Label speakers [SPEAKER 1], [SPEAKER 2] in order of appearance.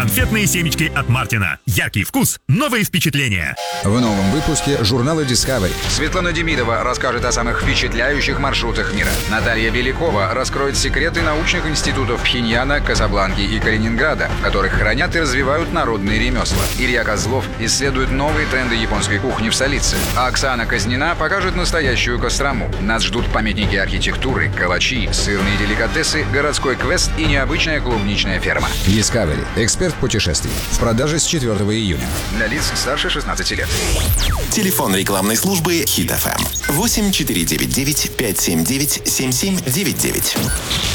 [SPEAKER 1] Конфетные семечки от Мартина. Яркий вкус, новые впечатления.
[SPEAKER 2] В новом выпуске журнала Discovery Светлана Демидова расскажет о самых впечатляющих маршрутах мира. Наталья Белякова раскроет секреты научных институтов Пхеньяна, Касабланки и Калининграда, в которых хранят и развивают народные ремесла. Илья Козлов исследует новые тренды японской кухни в столице. А Оксана Казнина покажет настоящую Кострому. Нас ждут памятники архитектуры, калачи, сырные деликатесы, городской квест и необычная клубничная ферма. Discovery. Эксперт путешествий. В продаже с 4 июня. Для лиц старше 16 лет.
[SPEAKER 3] Телефон рекламной службы Hit FM 8499 579 7799.